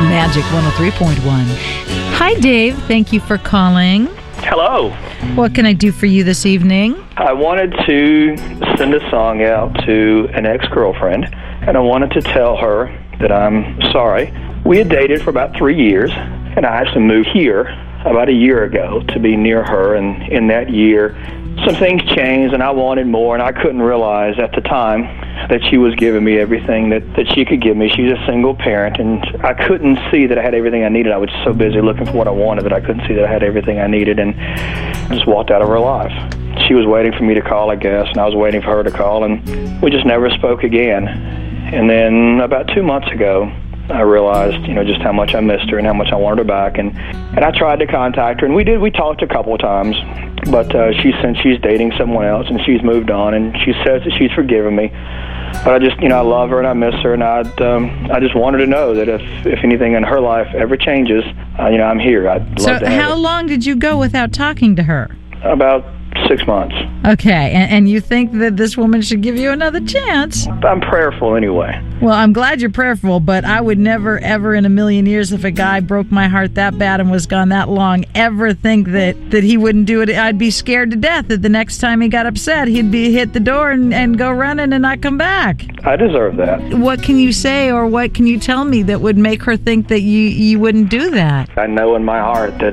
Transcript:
Magic 103.1. Hi, Dave. Thank you for calling. Hello. What can I do for you this evening? I wanted to send a song out to an ex-girlfriend, and I wanted to tell her that I'm sorry. We had dated for about 3 years, and I actually moved here about a year ago to be near her, and in that year, some things changed, and I wanted more, and I couldn't realize at the time that she was giving me everything that she could give me. She's a single parent, and I couldn't see that I had everything I needed. I was so busy looking for what I wanted that I couldn't see that I had everything I needed, and I just walked out of her life. She was waiting for me to call, I guess, and I was waiting for her to call, and we just never spoke again. And then about 2 months ago, I realized, just how much I missed her and how much I wanted her back, and I tried to contact her, and we talked a couple of times, but she's dating someone else, and she's moved on, and she says that she's forgiven me. But I just, I love her and I miss her, and I just wanted to know that if anything in her life ever changes, I'm here. I'd love to have how long did you go without talking to her? About 6 months. Okay, and you think that this woman should give you another chance? I'm prayerful anyway. Well, I'm glad you're prayerful, but I would never, ever in a million years, if a guy broke my heart that bad and was gone that long, ever think that he wouldn't do it. I'd be scared to death that the next time he got upset, he'd hit the door and go running and not come back. I deserve that. What can you say or what can you tell me that would make her think that you wouldn't do that? I know in my heart that